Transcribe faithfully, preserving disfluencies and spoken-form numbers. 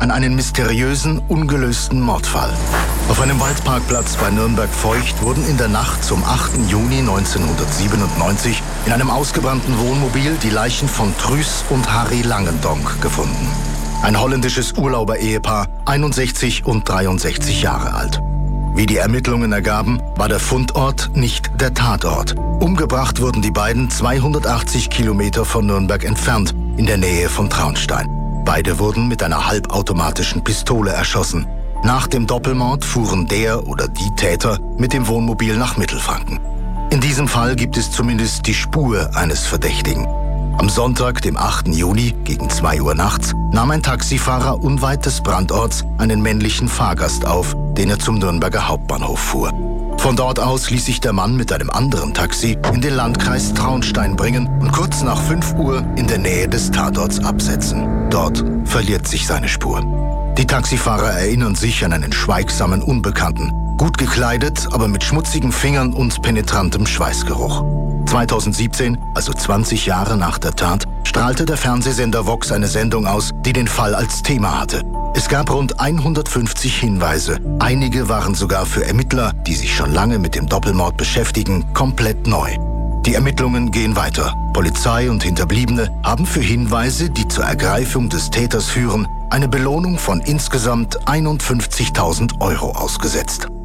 an einen mysteriösen, ungelösten Mordfall. Auf einem Waldparkplatz bei Nürnberg-Feucht wurden in der Nacht zum achten Juni neunzehnhundertsiebenundneunzig in einem ausgebrannten Wohnmobil die Leichen von Trüss und Harry Langendonk gefunden. Ein holländisches Urlauber-Ehepaar, einundsechzig und dreiundsechzig Jahre alt. Wie die Ermittlungen ergaben, war der Fundort nicht der Tatort. Umgebracht wurden die beiden zweihundertachtzig Kilometer von Nürnberg entfernt, in der Nähe von Traunstein. Beide wurden mit einer halbautomatischen Pistole erschossen. Nach dem Doppelmord fuhren der oder die Täter mit dem Wohnmobil nach Mittelfranken. In diesem Fall gibt es zumindest die Spur eines Verdächtigen. Am Sonntag, dem achten Juni, gegen zwei Uhr nachts, nahm ein Taxifahrer unweit des Brandorts einen männlichen Fahrgast auf, den er zum Nürnberger Hauptbahnhof fuhr. Von dort aus ließ sich der Mann mit einem anderen Taxi in den Landkreis Traunstein bringen und kurz nach fünf Uhr in der Nähe des Tatorts absetzen. Dort verliert sich seine Spur. Die Taxifahrer erinnern sich an einen schweigsamen Unbekannten, gut gekleidet, aber mit schmutzigen Fingern und penetrantem Schweißgeruch. zweitausendsiebzehn, also zwanzig Jahre nach der Tat, strahlte der Fernsehsender Vox eine Sendung aus, die den Fall als Thema hatte. Es gab rund hundertfünfzig Hinweise. Einige waren sogar für Ermittler, die sich schon lange mit dem Doppelmord beschäftigen, komplett neu. Die Ermittlungen gehen weiter. Polizei und Hinterbliebene haben für Hinweise, die zur Ergreifung des Täters führen, eine Belohnung von insgesamt einundfünfzigtausend Euro ausgesetzt.